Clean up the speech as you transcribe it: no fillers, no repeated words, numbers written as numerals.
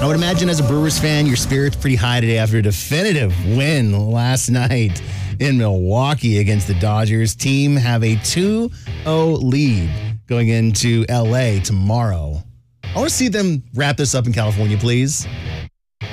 I would imagine as a Brewers fan, your spirit's pretty high today after a definitive win last night in Milwaukee against the Dodgers. Team have a 2-0 lead going into LA tomorrow. I want to see them wrap this up in California, please.